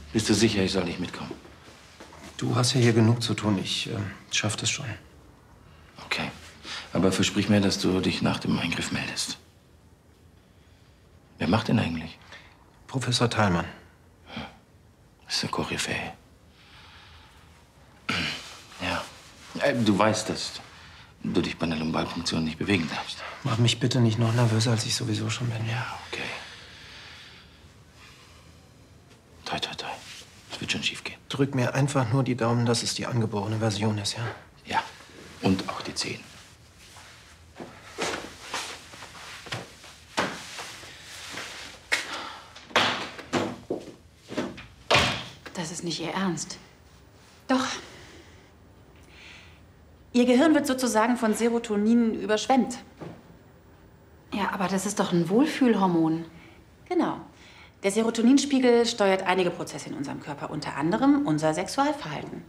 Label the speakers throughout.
Speaker 1: Bist du sicher, ich soll nicht mitkommen?
Speaker 2: Du hast ja hier genug zu tun. Ich schaff das schon.
Speaker 1: Okay. Aber versprich mir, dass du dich nach dem Eingriff meldest. Wer macht den eigentlich?
Speaker 2: Professor Thalmann.
Speaker 1: Das ist eine Koryphäe. Ja. Du weißt, dass du dich bei einer Lumbalpunktion nicht bewegen darfst.
Speaker 2: Mach mich bitte nicht noch nervöser, als ich sowieso schon bin.
Speaker 1: Ja, okay. Toi, toi, toi. Es wird schon schief gehen.
Speaker 2: Drück mir einfach nur die Daumen, dass es die angeborene Version ist, ja?
Speaker 1: Ja. Und auch die 10.
Speaker 3: Das ist nicht Ihr Ernst. Doch. Ihr Gehirn wird sozusagen von Serotonin überschwemmt. Ja, aber das ist doch ein Wohlfühlhormon. Genau. Der Serotoninspiegel steuert einige Prozesse in unserem Körper, unter anderem unser Sexualverhalten.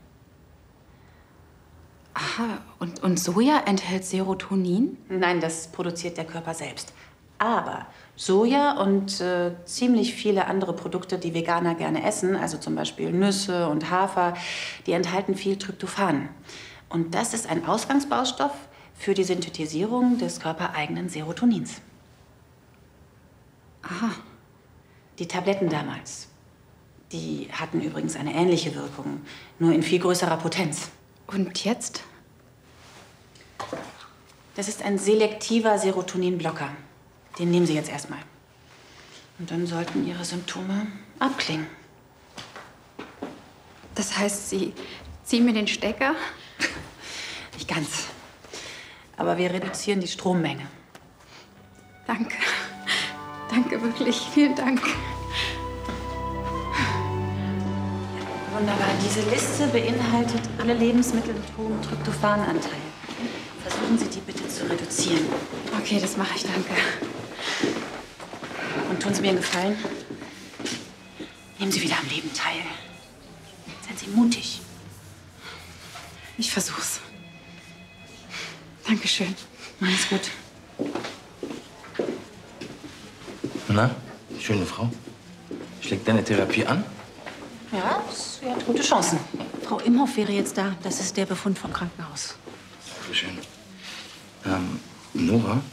Speaker 3: Aha, und Soja enthält Serotonin? Nein, das produziert der Körper selbst. Aber Soja und ziemlich viele andere Produkte, die Veganer gerne essen, also zum Beispiel Nüsse und Hafer, die enthalten viel Tryptophan. Und das ist ein Ausgangsbaustoff für die Synthetisierung des körpereigenen Serotonins. Aha. Die Tabletten damals, die hatten übrigens eine ähnliche Wirkung, nur in viel größerer Potenz. Und jetzt? Das ist ein selektiver Serotoninblocker. Den nehmen Sie jetzt erstmal. Und dann sollten Ihre Symptome abklingen.
Speaker 4: Das heißt, Sie ziehen mir den Stecker?
Speaker 3: Nicht ganz. Aber wir reduzieren die Strommenge.
Speaker 4: Danke. Danke, wirklich. Vielen Dank.
Speaker 3: Wunderbar. Diese Liste beinhaltet alle Lebensmittel mit hohem Tryptophananteil. Versuchen Sie, die bitte zu reduzieren.
Speaker 4: Okay, das mache ich. Danke.
Speaker 3: Und tun Sie mir einen Gefallen. Nehmen Sie wieder am Leben teil. Seien Sie mutig.
Speaker 4: Ich versuch's. Dankeschön.
Speaker 3: Alles gut.
Speaker 1: Na, schöne Frau. Schlägt deine Therapie an?
Speaker 3: Ja, sie hat gute Chancen. Frau Imhoff wäre jetzt da. Das ist der Befund vom Krankenhaus.
Speaker 1: Dankeschön. Nora?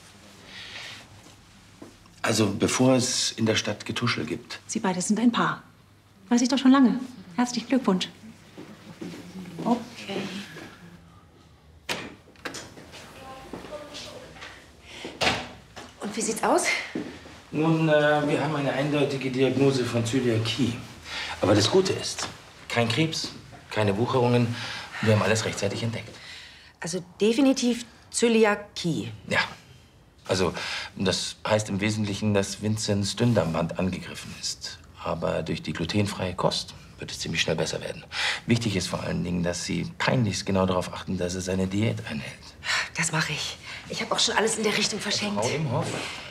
Speaker 1: Also, bevor es in der Stadt Getuschel gibt.
Speaker 3: Sie beide sind ein Paar. Weiß ich doch schon lange. Herzlichen Glückwunsch. Okay. Und wie sieht's aus?
Speaker 1: Nun, wir haben eine eindeutige Diagnose von Zöliakie. Aber das Gute ist, kein Krebs, keine Wucherungen. Wir haben alles rechtzeitig entdeckt.
Speaker 5: Also definitiv Zöliakie.
Speaker 1: Ja. Also, das heißt im Wesentlichen, dass Vinzens Dünndarmband angegriffen ist. Aber durch die glutenfreie Kost wird es ziemlich schnell besser werden. Wichtig ist vor allen Dingen, dass Sie peinlichst genau darauf achten, dass er seine Diät einhält.
Speaker 5: Das mache ich. Ich habe auch schon alles in der Richtung verschenkt.
Speaker 1: Frau Imhoff,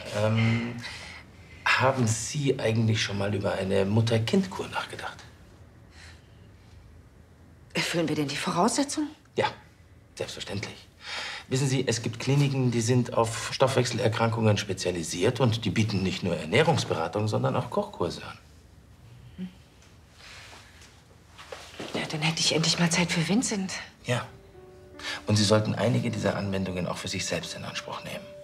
Speaker 1: haben Sie eigentlich schon mal über eine Mutter-Kind-Kur nachgedacht?
Speaker 5: Erfüllen wir denn die Voraussetzungen?
Speaker 1: Ja, selbstverständlich. Wissen Sie, es gibt Kliniken, die sind auf Stoffwechselerkrankungen spezialisiert und die bieten nicht nur Ernährungsberatung, sondern auch Kochkurse an.
Speaker 5: Ja, dann hätte ich endlich mal Zeit für Vincent.
Speaker 1: Ja. Und Sie sollten einige dieser Anwendungen auch für sich selbst in Anspruch nehmen.